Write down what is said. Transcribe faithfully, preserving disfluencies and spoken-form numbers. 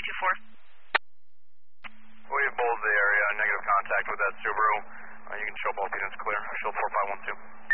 two four. We have bold the area, negative contact with that Subaru. Uh, you can show both units clear. Show four five one two.